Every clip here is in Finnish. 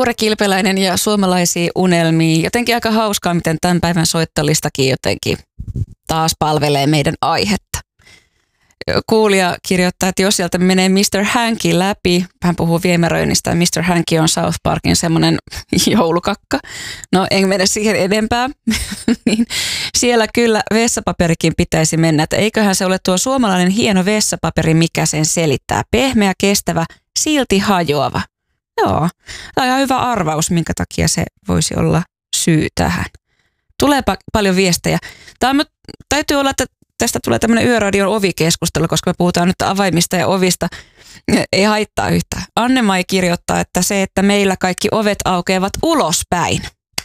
Tuure Kilpeläinen ja suomalaisia unelmia. Jotenkin aika hauskaa, miten tämän päivän soittolistakin jotenkin taas palvelee meidän aihetta. Kuulija kirjoittaa, että jos sieltä menee Mr. Hanky läpi, hän puhuu viemäröinnistä ja Mr. Hanky on South Parkin semmoinen joulukakka. No en mene siihen enempää. Niin siellä kyllä vessapaperikin pitäisi mennä, että eiköhän se ole tuo suomalainen hieno vessapaperi, mikä sen selittää. Pehmeä, kestävä, silti hajoava. Joo, tämä on ihan hyvä arvaus, minkä takia se voisi olla syy tähän. Tulee paljon viestejä. Täytyy olla, että tästä tulee tämmöinen Yöradion ovikeskustelu, koska me puhutaan nyt avaimista ja ovista. Ei haittaa yhtään. Anne-Mai kirjoittaa, että se, että meillä kaikki ovet aukeavat ulospäin.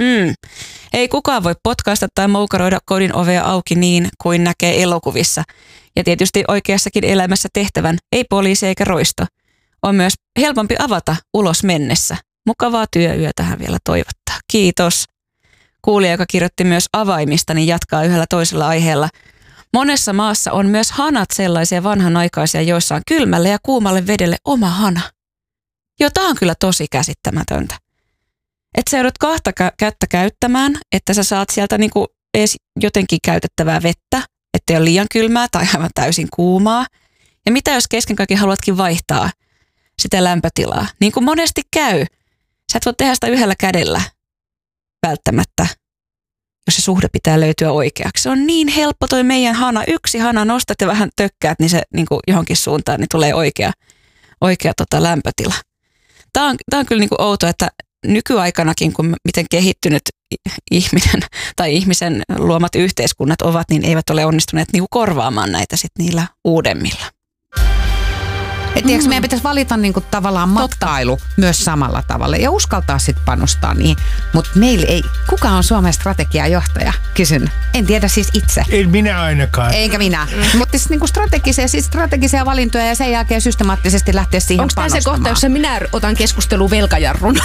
Ei kukaan voi potkaista tai moukaroida kodin ovea auki niin kuin näkee elokuvissa. Ja tietysti oikeassakin elämässä tehtävän, ei poliisi eikä roisto. On myös helpompi avata ulos mennessä. Mukavaa työyötä hän vielä toivottaa. Kiitos. Kuulija, joka kirjoitti myös avaimista, niin jatkaa yhdellä toisella aiheella. Monessa maassa on myös hanat sellaisia vanhanaikaisia, joissa on kylmälle ja kuumalle vedelle oma hana. Joo, tää on kyllä tosi käsittämätöntä. Että sä joudut kahta kättä käyttämään, että sä saat sieltä niinku edes jotenkin käytettävää vettä, ettei ole liian kylmää tai aivan täysin kuumaa. Ja mitä jos kesken kaiken haluatkin vaihtaa sitä lämpötilaa? Niin kuin monesti käy. Sä et voi tehdä sitä yhdellä kädellä välttämättä, jos se suhde pitää löytyä oikeaksi. Se on niin helppo toi meidän hana. Yksi hana nostat ja vähän tökkäät, niin se niin kuin johonkin suuntaan niin tulee oikea lämpötila. Tämä on kyllä niin kuin outo, että nykyaikanakin, kun miten kehittynyt ihminen tai ihmisen luomat yhteiskunnat ovat, niin eivät ole onnistuneet niin kuin korvaamaan näitä sit niillä uudemmilla. Tiedätkö, meidän pitäisi valita niinku tavallaan matkailu myös samalla tavalla ja uskaltaa sitten panostaa niihin. Mutta meillä ei, kuka on Suomen strategiajohtaja? Kysyn. En tiedä siis itse. En minä ainakaan. Eikä minä. Mutta siis niinku strategisia valintoja ja sen jälkeen systemaattisesti lähteä siihen onko panostamaan. Onko tämä se kohta, jossa minä otan keskusteluun velkajarrun?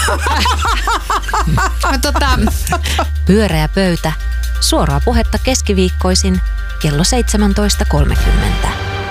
Pyöreä pöytä. Suoraa puhetta keskiviikkoisin kello 17.30.